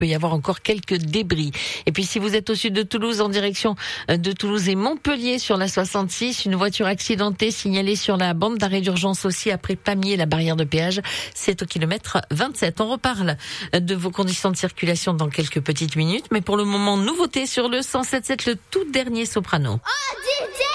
peut y avoir encore quelques débris. Et puis si vous êtes au sud de Toulouse, en direction de Toulouse et Montpellier sur la 66, une voiture accidentée signalée sur la bande d'arrêt d'urgence aussi après Pamiers, la barrière de péage, c'est au kilomètre 27. On reparle de vos conditions de circulation dans quelques petites minutes, mais pour le moment, nouveauté sur le 107.7, le tout dernier Soprano.